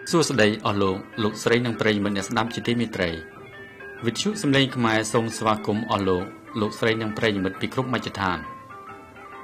សួស្តីអស់លោកស្រីនិងប្រិយមិត្តអ្នកស្ដាប់ជាទីមេត្រីវិទ្យុសំឡេងខ្មែរសូមស្វាគមន៍អស់លោកស្រីនិងប្រិយមិត្តពីគ្រប់មជ្ឈដ្ឋាន